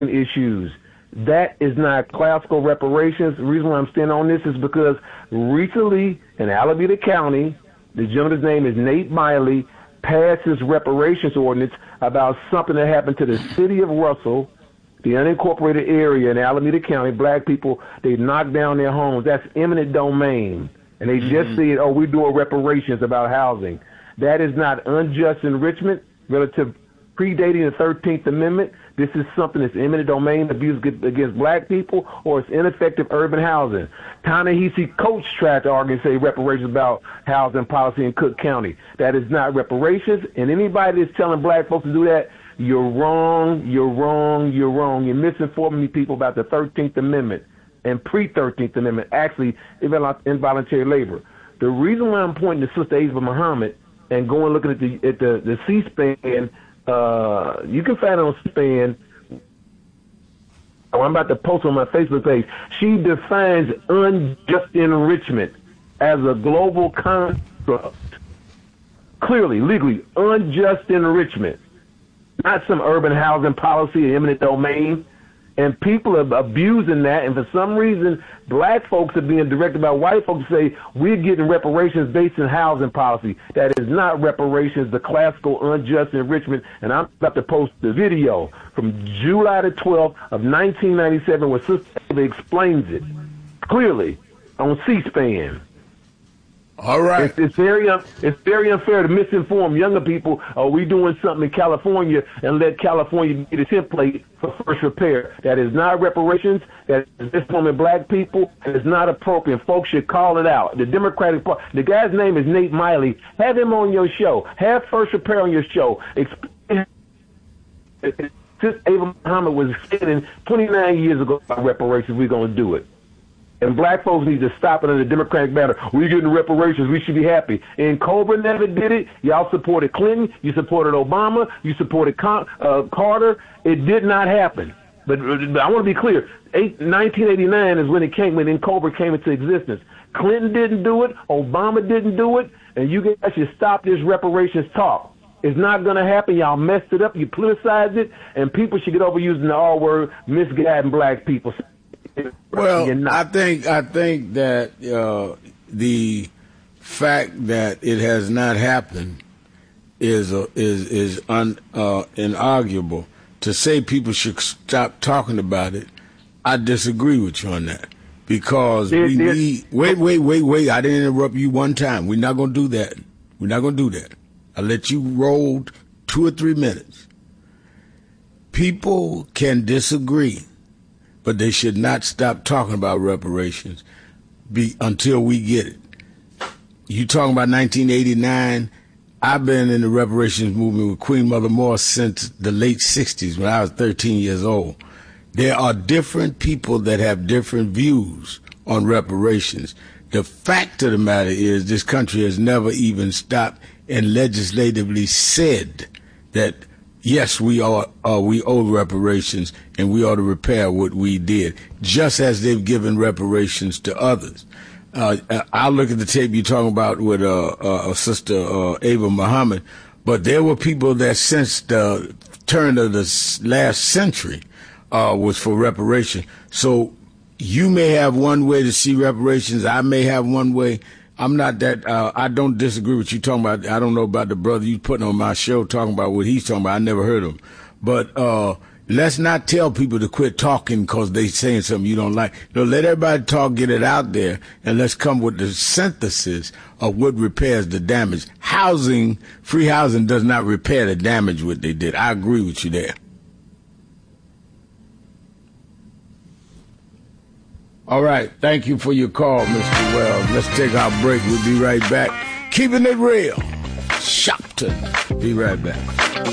issues. That is not classical reparations. The reason why I'm standing on this is because recently in Alameda County, the gentleman's name is Nate Miley, passed his reparations ordinance about something that happened to the city of Russell, the unincorporated area in Alameda County. Black people, they knocked down their homes. That's eminent domain. And they just said, oh, we're doing reparations about housing. That is not unjust enrichment relative predating the 13th Amendment. This is something that's eminent domain abuse against black people, or it's ineffective urban housing. Ta-Nehisi Coates tried to argue and say reparations about housing policy in Cook County. That is not reparations, and anybody that's telling black folks to do that, you're wrong, you're wrong, you're wrong. You're misinforming people about the 13th Amendment and pre-13th Amendment, actually involuntary labor. The reason why I'm pointing to Sister Ava Muhammad and going looking at the C-SPAN, you can find it on C-SPAN. I'm about to post on my Facebook page. She defines unjust enrichment as a global construct. Clearly, legally, unjust enrichment, not some urban housing policy, eminent domain. And people are abusing that, and for some reason, black folks are being directed by white folks to say, we're getting reparations based on housing policy. That is not reparations, the classical unjust enrichment. And I'm about to post the video from July the 12th of 1997 where Sister Ava explains it clearly on C-SPAN. All right. It's very unfair to misinform younger people. Oh, we doing something in California and let California be the template for first repair. That is not reparations. That is misforming black people. And it's not appropriate. Folks should call it out. The Democratic Party. The guy's name is Nate Miley. Have him on your show. Have First Repair on your show. Since Ava Muhammad was saying 29 years ago about reparations, we're going to do it. And black folks need to stop it under the Democratic banner. We're getting reparations. We should be happy. And Cobra never did it. Y'all supported Clinton. You supported Obama. You supported Carter. It did not happen. But I want to be clear. 1989 is when Cobra came into existence. Clinton didn't do it. Obama didn't do it. And you guys should stop this reparations talk. It's not going to happen. Y'all messed it up. You politicized it. And people should get over using the R word, misguiding black people. Well, I think that the fact that it has not happened is inarguable. To say people should stop talking about it, I disagree with you on that, because we need. Wait! I didn't interrupt you one time. We're not going to do that. We're not going to do that. I let you roll 2 or 3 minutes. People can disagree, but they should not stop talking about reparations until we get it. You talking about 1989? I've been in the reparations movement with Queen Mother Moore since the late 60s when I was 13 years old. There are different people that have different views on reparations. The fact of the matter is this country has never even stopped and legislatively said that yes, we owe reparations, and we ought to repair what we did, just as they've given reparations to others. I'll look at the tape you're talking about with Sister Ava Muhammad, but there were people that since the turn of the last century was for reparation. So you may have one way to see reparations. I may have one way. I'm not that, I don't disagree with you talking about, I don't know about the brother you putting on my show talking about what he's talking about. I never heard him. But let's not tell people to quit talking because they saying something you don't like. Let everybody talk, get it out there, and let's come with the synthesis of what repairs the damage. Housing, free housing does not repair the damage what they did. I agree with you there. All right. Thank you for your call, Mr. Wells. Let's take our break. We'll be right back. Keeping it real. Shopton. Be right back.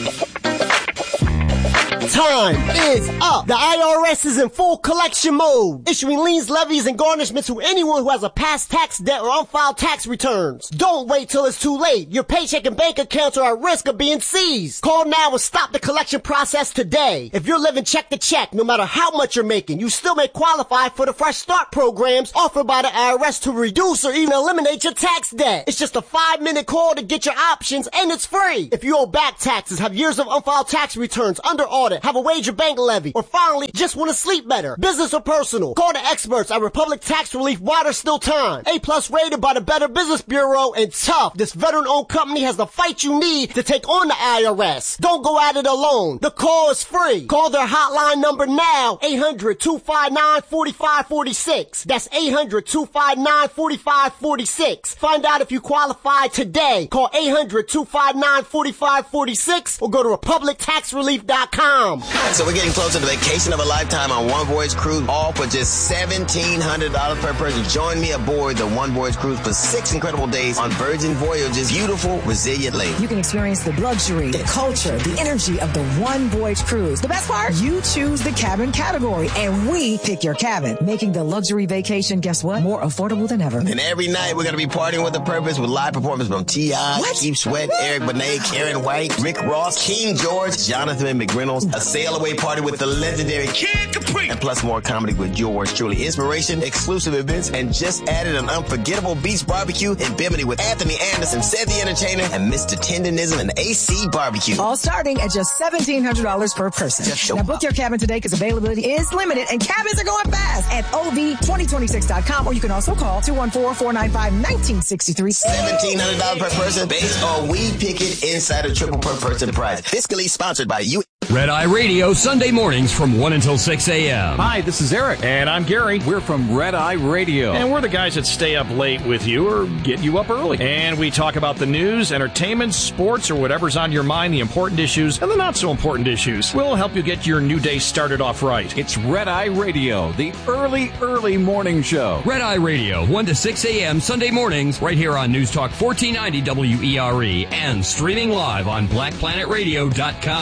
Time is up. The IRS is in full collection mode, issuing liens, levies, and garnishments to anyone who has a past tax debt or unfiled tax returns. Don't wait till it's too late. Your paycheck and bank accounts are at risk of being seized. Call now and stop the collection process today. If you're living check to check, no matter how much you're making, you still may qualify for the Fresh Start programs offered by the IRS to reduce or even eliminate your tax debt. It's just a 5-minute call to get your options, and it's free. If you owe back taxes, have years of unfiled tax returns under audit, have a wage or bank levy, or finally just want to sleep better, business or personal, call the experts at Republic Tax Relief while there's still time. A+ rated by the Better Business Bureau, and tough, this veteran-owned company has the fight you need to take on the IRS. Don't go at it alone. The call is free. Call their hotline number now, 800-259-4546. That's 800-259-4546. Find out if you qualify today. Call 800-259-4546 or go to republictaxrelief.com. So we're getting closer to the vacation of a lifetime on One Voyage Cruise, all for just $1,700 per person. Join me aboard the One Voyage Cruise for 6 incredible days on Virgin Voyage's beautiful, resilient lake. You can experience the luxury, the culture, the energy of the One Voyage Cruise. The best part? You choose the cabin category, and we pick your cabin, making the luxury vacation, guess what? More affordable than ever. And every night we're going to be partying with a purpose with live performances from T.I., Keith Sweat, Eric Benet, Karen White, Rick Ross, King George, Jonathan McReynolds, a sail-away party with the legendary Kid Capri, and plus more comedy with yours truly. Inspiration, exclusive events, and just added an unforgettable beach barbecue in Bimini with Anthony Anderson, Ced the Entertainer, and Mr. Tendonism and AC Barbecue. All starting at just $1,700 per person. Now book your cabin today because availability is limited and cabins are going fast at OV2026.com, or you can also call 214-495-1963. $1,700 per person based on We Pick It Insider triple per person price. Fiscally sponsored by you. Red Eye Radio, Sunday mornings from 1 until 6 a.m. Hi, this is Eric. And I'm Gary. We're from Red Eye Radio. And we're the guys that stay up late with you or get you up early. And we talk about the news, entertainment, sports, or whatever's on your mind, the important issues and the not so important issues. We'll help you get your new day started off right. It's Red Eye Radio, the early morning show. Red Eye Radio, 1 to 6 a.m. Sunday mornings, right here on News Talk 1490 WERE and streaming live on BlackPlanetRadio.com.